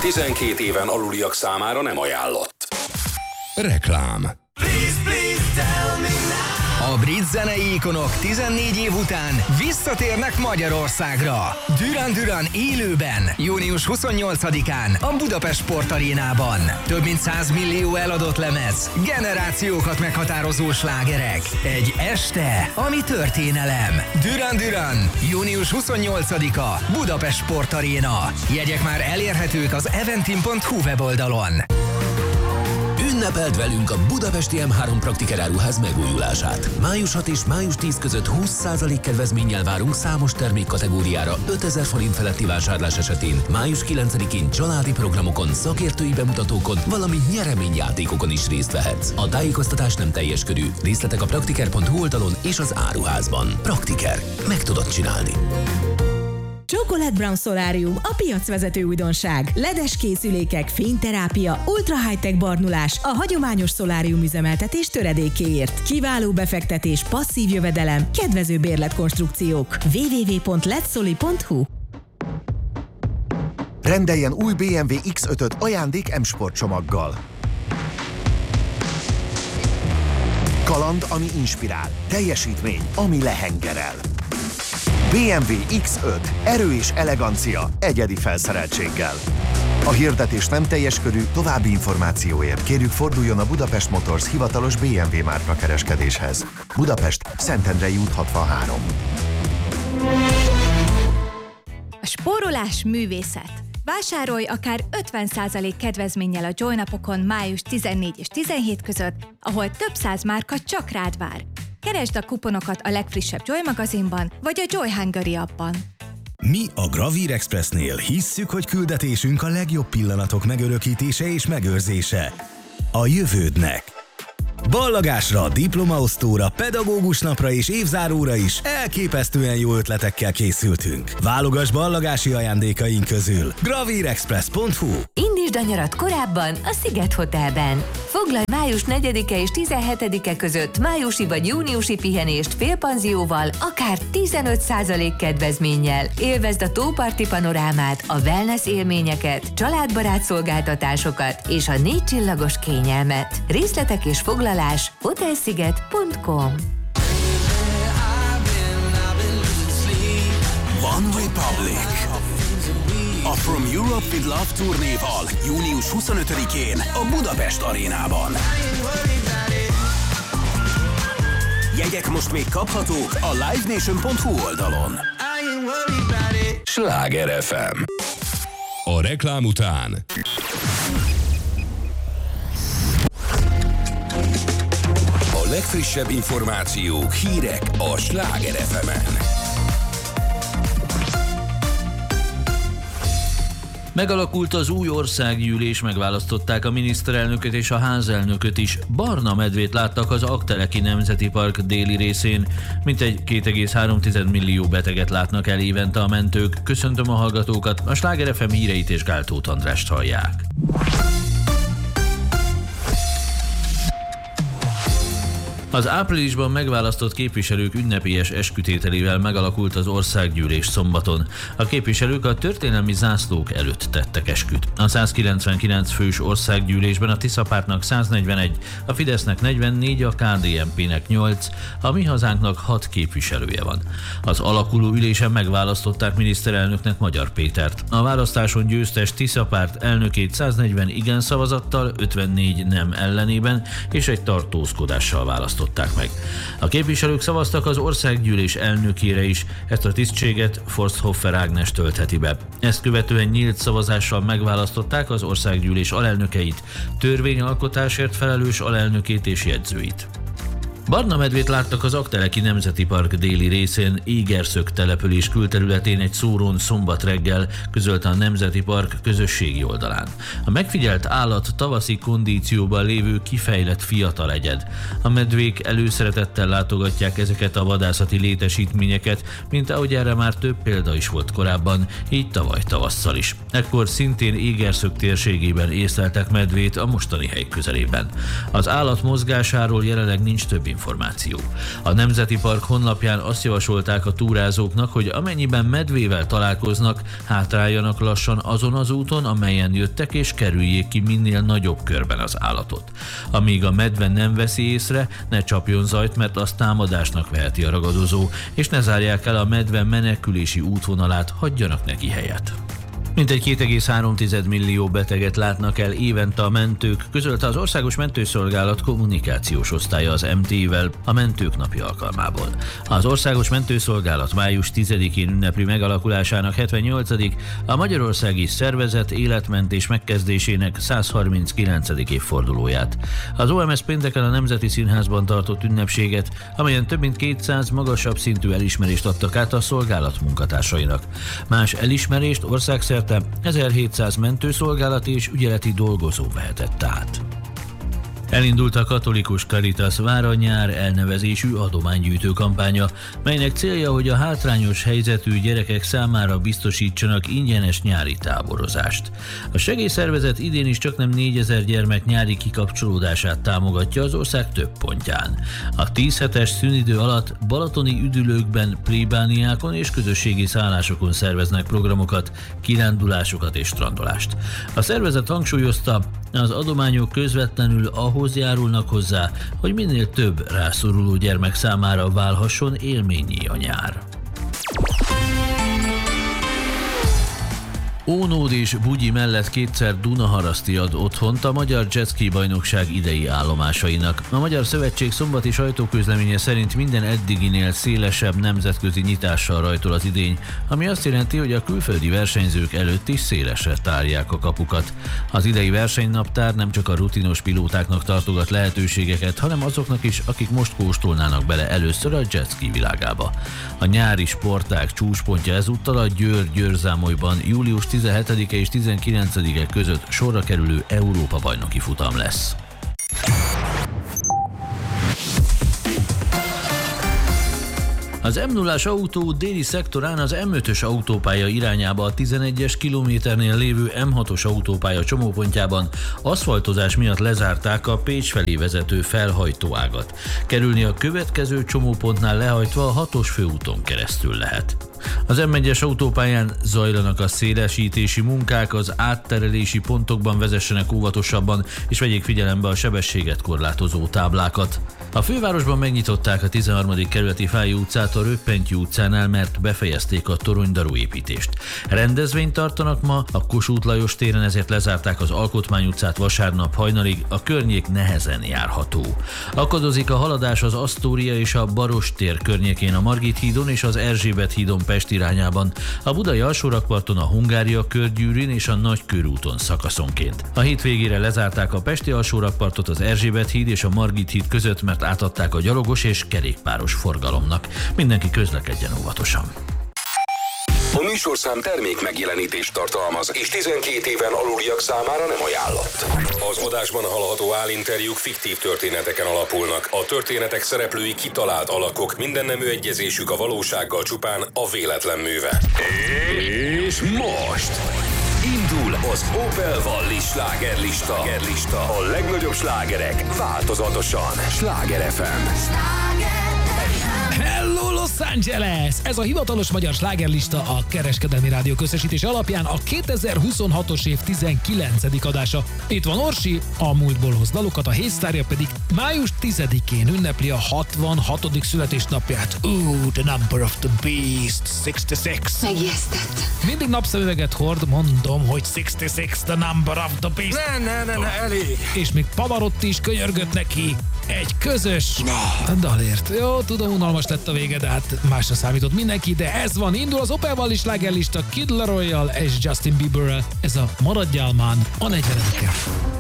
12 éven aluliak számára nem ajánlott. Reklám. A brit zenei ikonok 14 év után visszatérnek Magyarországra. Duran Duran élőben, június 28-án a Budapest Sportarénában. Több mint 100 millió eladott lemez, generációkat meghatározó slágerek. Egy este, ami történelem. Duran Duran, június 28-a, Budapest Sportaréna. Jegyek már elérhetők az eventim.hu weboldalon. Ünnepeld velünk a budapesti M3 Praktiker áruház megújulását. Május 6 és május 10 között 20% kedvezménnyel várunk számos termékkategóriára 5000 forint feletti vásárlás esetén. Május 9-én családi programokon, szakértői bemutatókon, valamint nyereményjátékokon is részt vehetsz. A tájékoztatás nem teljes körű. Részletek a praktiker.hu oldalon és az áruházban. Praktiker. Meg tudod csinálni. Chocolate Brown Solarium, a piacvezető újdonság. LED-es készülékek, fényterápia, ultra high-tech barnulás, a hagyományos szolárium üzemeltetés töredékéért. Kiváló befektetés, passzív jövedelem, kedvező bérletkonstrukciók. www.ledsoli.hu. Rendeljen új BMW X5-öt ajándék M-Sport csomaggal. Kaland, ami inspirál. Teljesítmény, ami lehengerel. BMW X5. Erő és elegancia egyedi felszereltséggel. A hirdetés nem teljes körű, további információért kérjük forduljon a Budapest Motors hivatalos BMW márka kereskedéshez. Budapest, Szentendrei út 63. A spórolás művészet. Vásárolj akár 50% kedvezménnyel a Joy napokon május 14 és 17 között, ahol több száz márka csak rád vár. Keresd a kuponokat a legfrissebb Joy magazinban, vagy a Joy Hungary appban. Mi a Gravir Expressnél hisszük, hogy küldetésünk a legjobb pillanatok megörökítése és megőrzése a jövődnek. Ballagásra, diplomaosztóra, pedagógus napra és évzáróra is elképesztően jó ötletekkel készültünk. Válogass ballagási ajándékaink közül. gravirexpress.hu. Indítsd a nyarat korábban a Sziget Hotelben. Foglalj május 4-e és 17-e között májusi vagy júniusi pihenést félpanzióval, akár 15% kedvezménnyel. Élvezd a tóparti panorámát, a wellness élményeket, családbarát szolgáltatásokat és a 4 csillagos kényelmet. Részletek és foglalás hotelsziget.com. One Republic. A From Europe with Love turnéval június 25-én a Budapest Arénában. Jegyek most még kaphatók a livenation.hu oldalon. Sláger FM. A reklám után a legfrissebb információk, hírek a Sláger FM-en. Megalakult az új országgyűlés, megválasztották a miniszterelnököt és a házelnököt is. Barna medvét láttak az Aggteleki Nemzeti Park déli részén. Mintegy 2,3 millió beteget látnak el évente a mentők. Köszöntöm a hallgatókat, a Sláger FM híreit és Gál Tóth Andrást hallják. Az áprilisban megválasztott képviselők ünnepélyes eskütételével megalakult az országgyűlés szombaton. A képviselők a történelmi zászlók előtt tettek esküt. A 199 fős országgyűlésben a Tisza Pártnak 141, a Fidesznek 44, a KDNP-nek 8, a Mi Hazánknak 6 képviselője van. Az alakuló ülésen megválasztották miniszterelnöknek Magyar Pétert. A választáson győztes Tisza Párt elnökét 140 igen szavazattal, 54 nem ellenében és egy tartózkodással választották meg. A képviselők szavaztak az országgyűlés elnökére is, ezt a tisztséget Forsthoffer Ágnes töltheti be. Ezt követően nyílt szavazással megválasztották az országgyűlés alelnökeit, törvényalkotásért felelős alelnökét és jegyzőit. Barna medvét láttak az Aggteleki Nemzeti Park déli részén, Égerszög település külterületén egy szórón szombat reggel, közölte a Nemzeti Park közösségi oldalán. A megfigyelt állat tavaszi kondícióban lévő kifejlett fiatal egyed. A medvék előszeretettel látogatják ezeket a vadászati létesítményeket, mint ahogy erre már több példa is volt korábban, így tavaly tavasszal is. Ekkor szintén Égerszög térségében észleltek medvét a mostani hely közelében. Az állat mozgásáról jelenleg nincs több információ. A Nemzeti Park honlapján azt javasolták a túrázóknak, hogy amennyiben medvével találkoznak, hátráljanak lassan azon az úton, amelyen jöttek, és kerüljék ki minél nagyobb körben az állatot. Amíg a medve nem veszi észre, ne csapjon zajt, mert az támadásnak veheti a ragadozó, és ne zárják el a medve menekülési útvonalát, hagyjanak neki helyet. Mintegy 2,3 millió beteget látnak el évente a mentők, közölte az Országos Mentőszolgálat kommunikációs osztálya az MT-vel a Mentők Napja alkalmából. Az Országos Mentőszolgálat május 10-én ünnepli megalakulásának 78. a magyarországi szervezet életmentés megkezdésének 139. évfordulóját. Az OMS pénteken a Nemzeti Színházban tartott ünnepséget, amelyen több mint 200 magasabb szintű elismerést adtak át a szolgálat munkatársainak. Más elismerést országszerte 1700 mentőszolgálati és ügyeleti dolgozó vehetett át. Elindult a Katolikus Caritas Váranyár elnevezésű adománygyűjtő kampánya, melynek célja, hogy a hátrányos helyzetű gyerekek számára biztosítsanak ingyenes nyári táborozást. A segélyszervezet idén is csaknem 4000 gyermek nyári kikapcsolódását támogatja az ország több pontján. A 10 hetes szünidő alatt balatoni üdülőkben, plébániákon és közösségi szállásokon szerveznek programokat, kirándulásokat és strandolást. A szervezet hangsúlyozta, az adományok közvetlenül ahhoz járulnak hozzá, hogy minél több rászoruló gyermek számára válhasson élménnyé a nyár. Ónód és Bugyi mellett kétszer Dunaharaszti ad otthont a Magyar Jetski bajnokság idei állomásainak. A Magyar Szövetség szombati sajtóközleménye szerint minden eddiginél szélesebb nemzetközi nyitással rajtol az idény, ami azt jelenti, hogy a külföldi versenyzők előtt is szélesre tárják a kapukat. Az idei versenynaptár nem csak a rutinos pilótáknak tartogat lehetőségeket, hanem azoknak is, akik most kóstolnának bele először a jetski világába. A nyári sportág csúcspontja ezúttal a Győr-Győrzámolyban július 17-e és 19-e között sorra kerülő Európa-bajnoki futam lesz. Az M0-as autó déli szektorán az M5-ös autópálya irányába a 11-es kilométernél lévő M6-os autópálya csomópontjában aszfaltozás miatt lezárták a Pécs felé vezető felhajtóágat. Kerülni a következő csomópontnál lehajtva a 6-os főúton keresztül lehet. Az M1-es autópályán zajlanak a szélesítési munkák, az átterelési pontokban vezessenek óvatosabban, és vegyék figyelembe a sebességet korlátozó táblákat. A fővárosban megnyitották a 13. kerületi Fáy utcát a Röppentyű utcánál, mert befejezték a toronydarú építést. Rendezvényt tartanak ma a Kossuth Lajos téren, ezért lezárták az Alkotmány utcát vasárnap hajnalig, a környék nehezen járható. Akadozik a haladás az Asztória és a Baross tér környékén, a Margit hídon és az Erzsébet hídon Pest irányában, a budai alsórakparton a Hungária körgyűrűn és a Nagykörúton szakaszonként. A hétvégére lezárták a pesti alsórakpartot az Erzsébet híd és a Margit híd között, mert átadták a gyalogos és kerékpáros forgalomnak. Mindenki közlekedjen óvatosan. A műsorszám termék megjelenítést tartalmaz, és 12 éven aluliak számára nem ajánlott. Az adásban hallható állinterjúk fiktív történeteken alapulnak. A történetek szereplői kitalált alakok, mindennemű egyezésük a valósággal csupán a véletlen műve. És most indul az Opel Valli slágerlista. A legnagyobb slágerek változatosan. Sláger FM. Hello Los Angeles! Ez a hivatalos magyar slágerlista a Kereskedelmi Rádió közösítése alapján a 2026-os év 19. adása. Itt van Orsi, a múltból hoz dalokat, a Hésztárja pedig május 10-én ünnepli a 66. születésnapját. The number of the beast, 66. Megijesztett. Mindig napszemüveget hord, mondom, hogy 66, the number of the beast. Ne, elég. És még Pavarotti is könyörgött neki. Egy közös dalért. Jó, tudom, unalmas lett a vége, de hát másra számított mindenki, de ez van, indul az Opel Valli slágerlista Kid Laroi-jal és Justin Bieberrel. Ez a Maradjál Mán a 40-e.